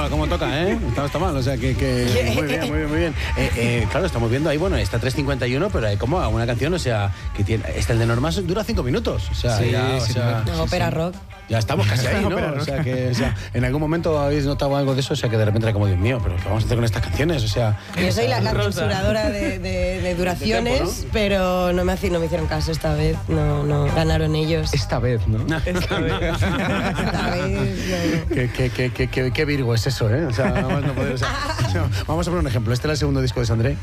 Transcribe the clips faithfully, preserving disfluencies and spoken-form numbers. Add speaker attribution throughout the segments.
Speaker 1: como, como toca, ¿eh? Está, está mal, o sea que, que muy bien, muy bien, muy bien. Eh, eh, claro, estamos viendo ahí, bueno, está tres cincuenta y uno, pero hay como una canción, o sea, que tiene, este el de Normas dura cinco minutos, o sea,
Speaker 2: sí,
Speaker 1: ya,
Speaker 2: sí,
Speaker 1: o sea,
Speaker 3: no, ópera sí, rock.
Speaker 1: Ya estamos casi ahí, ¿no? O sea, que o sea, en algún momento habéis notado algo de eso, o sea, que de repente era como, Dios mío, pero ¿qué vamos a hacer con estas canciones? O sea...
Speaker 3: Yo soy la, la censuradora de, de, de duraciones, de tiempo, ¿no? Pero no me, no me hicieron caso esta vez, no, no, ganaron ellos.
Speaker 2: Esta vez, ¿no?
Speaker 3: Esta vez. Esta vez, no.
Speaker 1: ¿Qué, qué, qué, qué, qué, qué Virgo es eso, eh? O sea, vamos, no poder, o sea, vamos a poner un ejemplo. Este era el segundo disco de Sandré.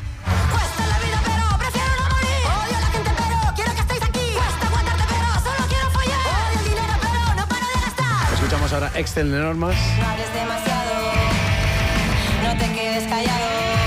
Speaker 1: Escuchamos ahora Excel de Normas.
Speaker 4: No hables demasiado, no te quedes callado.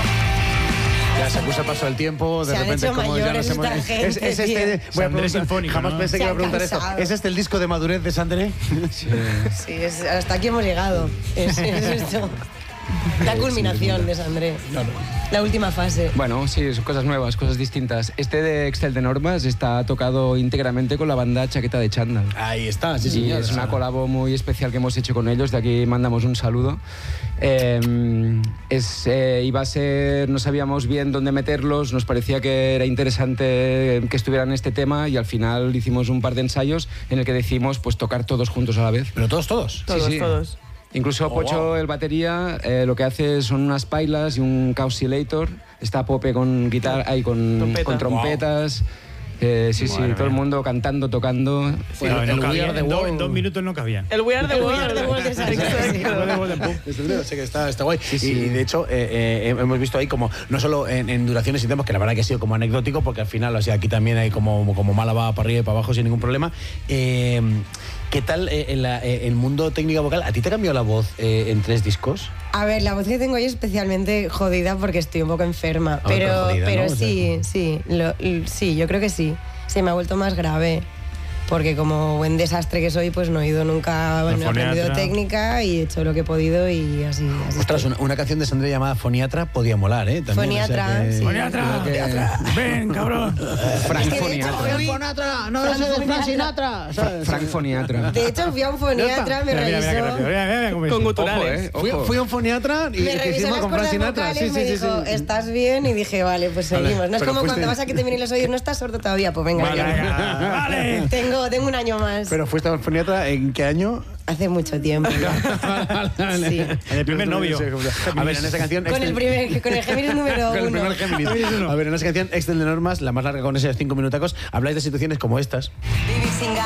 Speaker 1: Ya se acusa el paso del tiempo, de
Speaker 3: se
Speaker 1: repente como ya nos hemos...
Speaker 3: Gente,
Speaker 1: es, es este, voy a preguntar,
Speaker 5: sinfónico,
Speaker 1: jamás
Speaker 5: ¿no?
Speaker 1: pensé que iba a preguntar esto. ¿Es este el disco de madurez de Sandré?
Speaker 3: Sí, sí es, hasta aquí hemos llegado. Es, es esto. La culminación de Sandré. Claro. La última fase.
Speaker 2: Bueno, sí, son cosas nuevas, cosas distintas. Este de Excel de Normas está tocado íntegramente con la banda Chaqueta de Chándal.
Speaker 1: Ahí está, sí,
Speaker 2: y
Speaker 1: señor.
Speaker 2: Es una colabo muy especial que hemos hecho con ellos. De aquí mandamos un saludo. Eh, es, eh, iba a ser, no sabíamos bien dónde meterlos, nos parecía que era interesante que estuvieran en este tema y al final hicimos un par de ensayos en el que decidimos pues tocar todos juntos a la vez.
Speaker 1: ¿Pero todos, todos?
Speaker 3: Todos,
Speaker 2: sí, sí.
Speaker 3: todos.
Speaker 2: Incluso Pocho, oh, wow. el batería, eh, lo que hace son unas pailas y un Causilator. Está Pope con guitarra, ahí con, Trompeta. con trompetas. Wow. Eh, sí, sí, todo el mundo cantando, tocando.
Speaker 5: Sí, no, el no cabía, en, do, en dos minutos no cabían.
Speaker 3: El We Are the World de
Speaker 1: Sandré. O sea que está, está guay. Sí, sí. Y de hecho, eh, eh, hemos visto ahí como, no solo en, en duraciones y temas, que la verdad que ha sido como anecdótico, porque al final, o sea, aquí también hay como, como Málaga para arriba y para abajo sin ningún problema. Eh, ¿Qué tal eh, en la, eh, el mundo técnica vocal? ¿A ti te ha cambiado la voz eh, en tres discos?
Speaker 3: A ver, la voz que tengo hoy es especialmente jodida porque estoy un poco enferma. Ah, pero jodida, pero ¿no? sí, sí, lo, sí, yo creo que sí. Se me ha vuelto más grave. Porque como buen desastre que soy, pues no he ido nunca, bueno, he aprendido técnica y he hecho lo que he podido y así. así
Speaker 1: Ostras, una, una canción de Sandré llamada Foniatra podía molar, ¿eh? También,
Speaker 3: Foniatra,
Speaker 1: o sea que,
Speaker 3: sí.
Speaker 5: Foniatra,
Speaker 1: que...
Speaker 5: ven, cabrón.
Speaker 2: Frank
Speaker 3: es que
Speaker 2: Foniatra.
Speaker 3: Fui...
Speaker 1: Foniatra, no lo sé de Frank Sinatra.
Speaker 2: Frank Foniatra.
Speaker 3: De hecho, fui a un foniatra, me
Speaker 5: mira, mira,
Speaker 3: revisó...
Speaker 5: mira, mira, mira,
Speaker 3: con guturales.
Speaker 2: Ojo, eh, ojo.
Speaker 1: Fui, fui a un foniatra y
Speaker 3: me revisó las
Speaker 1: con Frank Sinatra.
Speaker 3: Sí,
Speaker 1: sí,
Speaker 3: me
Speaker 1: sí,
Speaker 3: dijo,
Speaker 1: sí.
Speaker 3: ¿estás bien? Y dije, vale, pues seguimos. Vale, no es como fuiste... cuando vas a que te vienen los oídos, no estás sordo todavía, pues venga.
Speaker 5: Vale, venga, vale.
Speaker 3: Tengo, tengo un año más.
Speaker 1: Pero fuiste al foniatra, ¿en qué año?
Speaker 3: Hace mucho tiempo.
Speaker 5: Sí. En el primer novio.
Speaker 1: A ver, en esta canción...
Speaker 3: Con el primer, con el Géminis número uno.
Speaker 1: Con el primer Géminis. A ver, en esta canción, Excel de Normas, la más larga con esos cinco minutacos, habláis de situaciones como estas.